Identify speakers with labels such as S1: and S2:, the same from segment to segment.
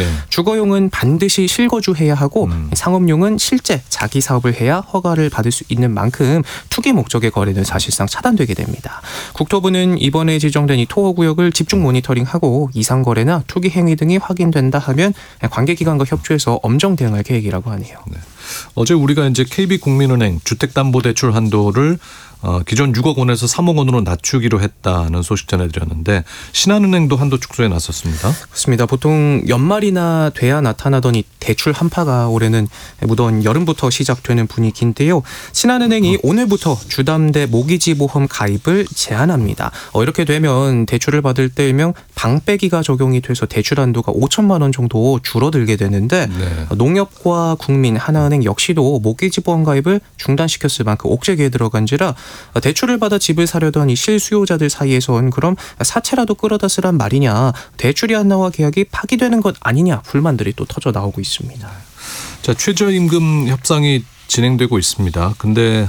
S1: 네.
S2: 주거용은 반드시 실거주해야 하고 상업용은 실제 자기 사업을 해야 허가를 받을 수 있는 만큼 투기 목적의 거래는 사실상 차단되게 됩니다. 국토부는 이번에 지정된 이 토호구역을 집중 모니터링하고 이상 거래나 투기 행위 등이 확인된다 하면 관계기관과 협조해서 엄정 대응할 계획이라고 하네요.
S1: 네. 어제 우리가 이제 KB국민은행 주택담보대출 한도를 기존 6억 원에서 3억 원으로 낮추기로 했다는 소식 전해드렸는데 신한은행도 한도 축소에 나섰습니다.
S2: 그렇습니다. 보통 연말이나 돼야 나타나던 이 대출 한파가 올해는 무더운 여름부터 시작되는 분위기인데요. 신한은행이 오늘부터 주담대 모기지 보험 가입을 제한합니다. 이렇게 되면 대출을 받을 때 일명 방빼기가 적용이 돼서 대출 한도가 5천만 원 정도 줄어들게 되는데
S1: 네.
S2: 농협과 국민, 하나은행 역시도 모기지 보험 가입을 중단시켰을 만큼 옥죄기에 들어간지라 대출을 받아 집을 사려던 이 실수요자들 사이에선 그럼 사채라도 끌어다 쓰란 말이냐, 대출이 안 나와 계약이 파기되는 것 아니냐 불만들이 또 터져 나오고 있습니다.
S1: 자, 최저임금 협상이 진행되고 있습니다. 근데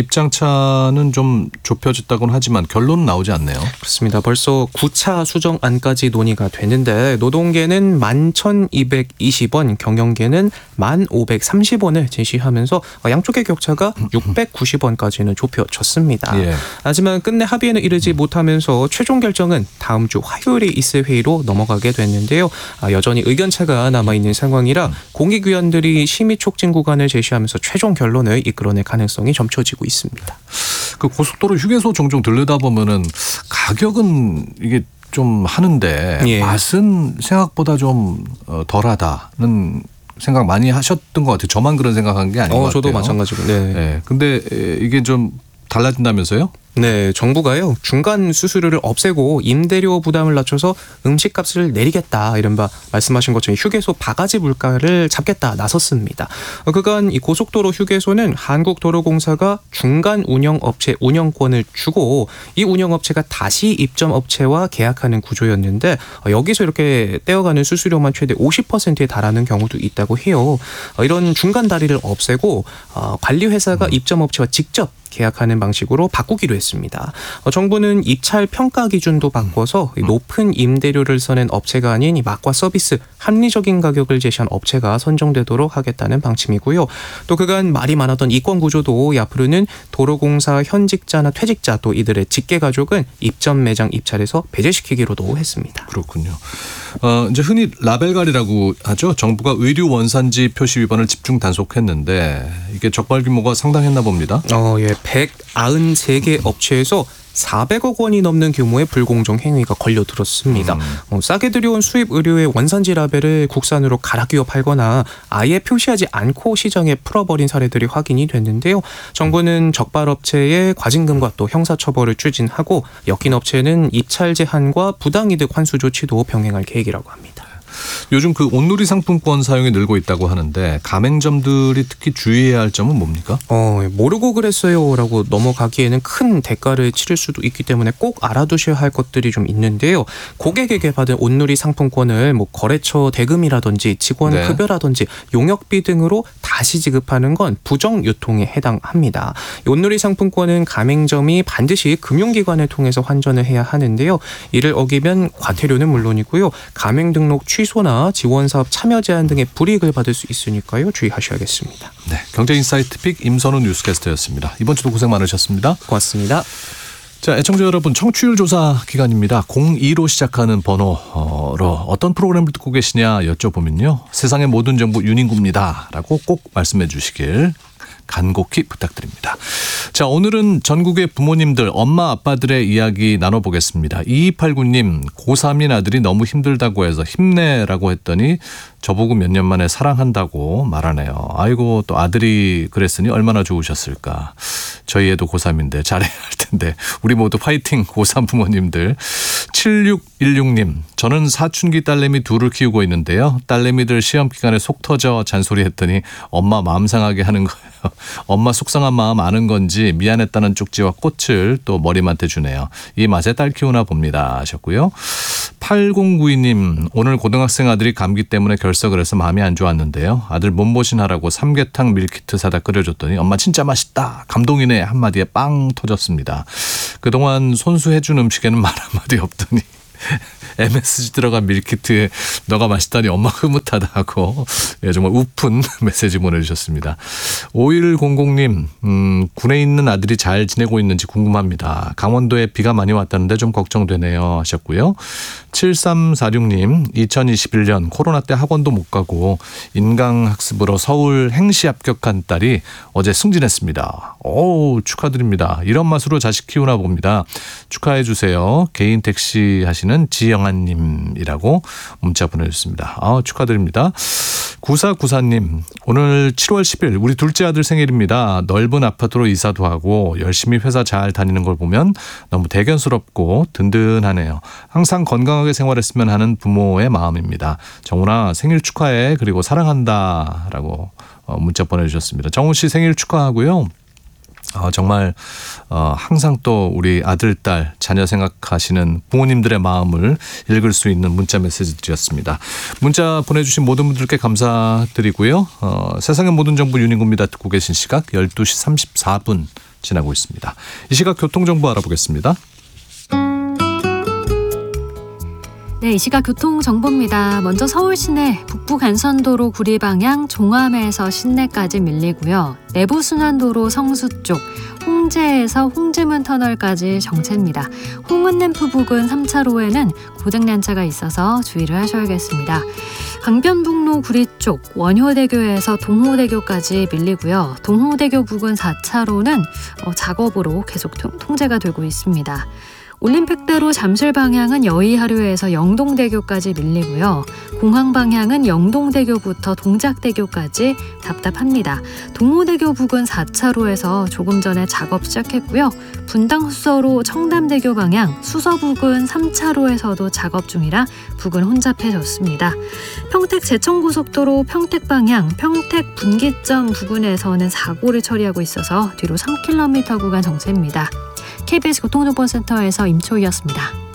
S1: 입장차는 좀 좁혀졌다고는 하지만 결론은 나오지 않네요.
S2: 그렇습니다. 벌써 9차 수정안까지 논의가 되는데 노동계는 11,220원, 경영계는 1,530원을 제시하면서 양쪽의 격차가 690원까지는 좁혀졌습니다.
S1: 예.
S2: 하지만 끝내 합의에는 이르지 못하면서 최종 결정은 다음 주 화요일에 있을 회의로 넘어가게 됐는데요. 여전히 의견차가 남아있는 상황이라 공익위원들이 심의 촉진 구간을 제시하면서 최종 결론을 이끌어낼 가능성이 점쳐지고 있습니다.
S1: 그 고속도로 휴게소 종종 들르다 보면은 가격은 이게 좀 하는데
S2: 예.
S1: 맛은 생각보다 좀 덜하다는 생각 많이 하셨던 것 같아요. 저만 그런 생각한 게 아닌 것 같아요.
S2: 저도 마찬가지고. 네.
S1: 네. 근데 이게 좀 달라진다면서요?
S2: 네, 정부가요 중간 수수료를 없애고 임대료 부담을 낮춰서 음식값을 내리겠다, 이른바 말씀하신 것처럼 휴게소 바가지 물가를 잡겠다 나섰습니다. 그간 이 고속도로 휴게소는 한국도로공사가 중간 운영업체 운영권을 주고 이 운영업체가 다시 입점업체와 계약하는 구조였는데 여기서 이렇게 떼어가는 수수료만 최대 50%에 달하는 경우도 있다고 해요. 이런 중간 다리를 없애고 관리회사가 입점업체와 직접 계약하는 방식으로 바꾸기로 했습니다. 정부는 입찰 평가 기준도 바꿔서 높은 임대료를 써낸 업체가 아닌 이 맛과 서비스, 합리적인 가격을 제시한 업체가 선정되도록 하겠다는 방침이고요. 또 그간 말이 많았던 이권 구조도 앞으로는 도로공사 현직자나 퇴직자 또 이들의 직계가족은 입점 매장 입찰에서 배제시키기로도 했습니다.
S1: 그렇군요. 이제 흔히 라벨갈이라고 하죠. 정부가 의류 원산지 표시 위반을 집중 단속했는데 이게 적발 규모가 상당했나 봅니다.
S2: 예, 193개 업체에서 400억 원이 넘는 규모의 불공정 행위가 걸려들었습니다. 싸게 들여온 수입 의류의 원산지 라벨을 국산으로 갈아 끼워 팔거나 아예 표시하지 않고 시장에 풀어버린 사례들이 확인이 됐는데요. 정부는 적발업체의 과징금과 또 형사처벌을 추진하고 엮인 업체는 입찰 제한과 부당이득 환수 조치도 병행할 계획이라고 합니다.
S1: 요즘 그 온누리 상품권 사용이 늘고 있다고 하는데 가맹점들이 특히 주의해야 할 점은 뭡니까?
S2: 모르고 그랬어요라고 넘어가기에는 큰 대가를 치를 수도 있기 때문에 꼭 알아두셔야 할 것들이 좀 있는데요. 고객에게 받은 온누리 상품권을 거래처 대금이라든지 직원
S1: 네.
S2: 급여라든지 용역비 등으로 다시 지급하는 건 부정 유통에 해당합니다. 온누리 상품권은 가맹점이 반드시 금융기관을 통해서 환전을 해야 하는데요. 이를 어기면 과태료는 물론이고요. 가맹 등록 취소나 지원사업 참여 제한 등의 불이익을 받을 수 있으니까요. 주의하셔야겠습니다.
S1: 네, 경제인사이트 픽 임선우 뉴스캐스터였습니다. 이번 주도 고생 많으셨습니다.
S2: 고맙습니다.
S1: 자, 애청자 여러분, 청취율 조사 기간입니다. 02로 시작하는 번호로 어떤 프로그램을 듣고 계시냐 여쭤보면요. 세상의 모든 정보 윤인구입니다 라고 꼭 말씀해 주시길 간곡히 부탁드립니다. 자, 오늘은 전국의 부모님들, 엄마 아빠들의 이야기 나눠보겠습니다. 2289님, 고3인 아들이 너무 힘들다고 해서 힘내라고 했더니 저보고 몇 년 만에 사랑한다고 말하네요. 아이고, 또 아들이 그랬으니 얼마나 좋으셨을까. 저희 애도 고3인데 잘해야 할 텐데 우리 모두 화이팅. 고3 부모님들. 7616님, 저는 사춘기 딸내미 둘을 키우고 있는데요. 딸내미들 시험 기간에 속 터져 잔소리했더니 엄마 마음 상하게 하는 거예요. 엄마 속상한 마음 아는 건지 미안했다는 쪽지와 꽃을 또 머리맡에 주네요. 이 맛에 딸 키우나 봅니다 하셨고요. 8092님, 오늘 고등학생 아들이 감기 때문에 결석을 해서 마음이 안 좋았는데요. 아들 몸보신하라고 삼계탕 밀키트 사다 끓여줬더니 엄마 진짜 맛있다, 감동이네 한마디에 빵 터졌습니다. 그동안 손수해준 음식에는 말 한마디 없더니 MSG 들어간 밀키트 너가 맛있다니 엄마 흐뭇하다고 예, 정말 우픈 메시지 보내주셨습니다. 5100님 군에 있는 아들이 잘 지내고 있는지 궁금합니다. 강원도에 비가 많이 왔다는데 좀 걱정되네요 하셨고요. 7346님 2021년 코로나 때 학원도 못 가고 인강학습으로 서울 행시 합격한 딸이 어제 승진했습니다. 오, 축하드립니다. 이런 맛으로 자식 키우나 봅니다. 축하해 주세요. 개인 택시 하시는 지영아님이라고 문자 보내주셨습니다. 축하드립니다. 9494님 오늘 7월 10일 우리 둘째 아들 생일입니다. 넓은 아파트로 이사도 하고 열심히 회사 잘 다니는 걸 보면 너무 대견스럽고 든든하네요. 항상 건강하게 생활했으면 하는 부모의 마음입니다. 정훈아 생일 축하해. 그리고 사랑한다 라고 문자 보내주셨습니다. 정훈 씨 생일 축하하고요. 정말 항상 또 우리 아들, 딸, 자녀 생각하시는 부모님들의 마음을 읽을 수 있는 문자 메시지들이었습니다. 문자 보내주신 모든 분들께 감사드리고요. 세상의 모든 정보 유닝구입니다. 듣고 계신 시각 12시 34분 지나고 있습니다. 이 시각 교통정보 알아보겠습니다.
S3: 네, 이 시각 교통정보입니다. 먼저 서울 시내 북부간선도로 구리 방향 종암에서 신내까지 밀리고요. 내부순환도로 성수 쪽 홍제에서 홍지문 터널까지 정체입니다. 홍은램프 부근 3차로에는 고장난차가 있어서 주의를 하셔야겠습니다. 강변북로 구리 쪽 원효대교에서 동호대교까지 밀리고요. 동호대교 부근 4차로는 작업으로 계속 통제가 되고 있습니다. 올림픽대로 잠실 방향은 여의하류에서 영동대교까지 밀리고요. 공항 방향은 영동대교부터 동작대교까지 답답합니다. 동호대교 부근 4차로에서 조금 전에 작업 시작했고요. 분당수서로 청담대교 방향 수서 부근 3차로에서도 작업 중이라 부근 혼잡해졌습니다. 평택 제천고속도로 평택 방향 평택 분기점 부근에서는 사고를 처리하고 있어서 뒤로 3km 구간 정체입니다. KBS 교통정보센터에서 임초희였습니다.